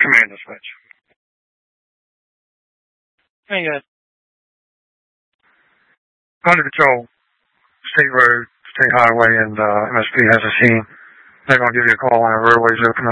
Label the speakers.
Speaker 1: Command dispatch.
Speaker 2: Hey, good.
Speaker 1: Under Patrol, State Road, State Highway, and MSP has a scene. They're going to give you a call when a roadway's open